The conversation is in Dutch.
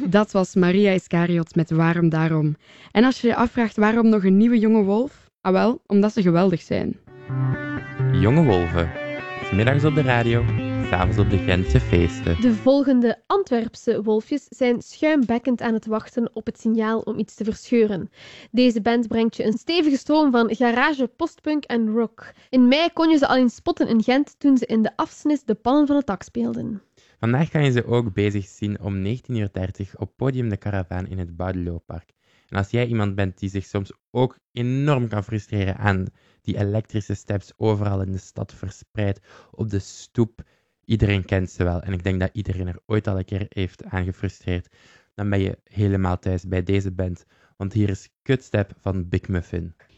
Dat was Maria Iscariot met Waarom Daarom. En als je je afvraagt waarom nog een nieuwe Jonge Wolf? Ah wel, omdat ze geweldig zijn. Jonge Wolven. 's middags op de radio, 's avonds op de Gentse feesten. De volgende Antwerpse wolfjes zijn schuimbekkend aan het wachten op het signaal om iets te verscheuren. Deze band brengt je een stevige stroom van garage, postpunk en rock. In mei kon je ze al eens spotten in Gent toen ze in de afsnis de pannen van het dak speelden. Vandaag kan je ze ook bezig zien om 19:30 op podium De Caravaan in het Boudelooppark. En als jij iemand bent die zich soms ook enorm kan frustreren aan die elektrische steps overal in de stad verspreid, op de stoep, iedereen kent ze wel. En ik denk dat iedereen er ooit al een keer heeft aan gefrustreerd. Dan ben je helemaal thuis bij deze band. Want hier is Kutstep van Big Muffin.